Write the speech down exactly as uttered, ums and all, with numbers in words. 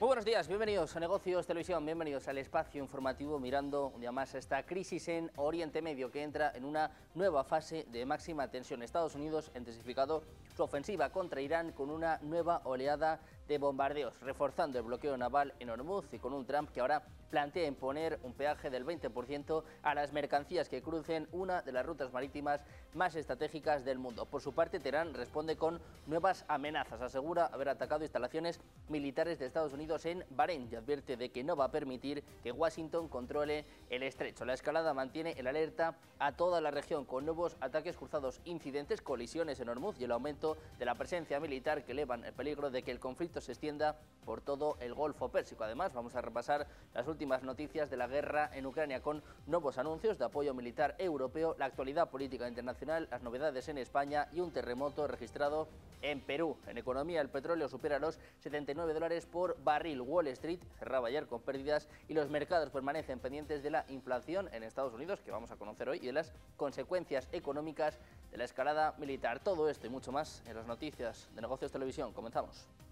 Muy buenos días, bienvenidos a Negocios Televisión, bienvenidos al espacio informativo mirando un día más esta crisis en Oriente Medio que entra en una nueva fase de máxima tensión. Estados Unidos ha intensificado su ofensiva contra Irán con una nueva oleada de bombardeos, reforzando el bloqueo naval en Hormuz y con un Trump que ahora plantea imponer un peaje del veinte por ciento a las mercancías que crucen una de las rutas marítimas más estratégicas del mundo. Por su parte, Teherán responde con nuevas amenazas, asegura haber atacado instalaciones militares de Estados Unidos en Bahrein y advierte de que no va a permitir que Washington controle el estrecho. La escalada mantiene en alerta a toda la región con nuevos ataques cruzados, incidentes, colisiones en Hormuz y el aumento de la presencia militar que elevan el peligro de que el conflicto se extienda por todo el Golfo Pérsico. Además, vamos a repasar las últimas noticias de la guerra en Ucrania con nuevos anuncios de apoyo militar europeo, la actualidad política internacional, las novedades en España y un terremoto registrado en Perú. En economía, el petróleo supera los setenta y nueve dólares por barril. Wall Street cerraba ayer con pérdidas y los mercados permanecen pendientes de la inflación en Estados Unidos, que vamos a conocer hoy, y de las consecuencias económicas de la escalada militar. Todo esto y mucho más en las noticias de Negocios Televisión. Comenzamos.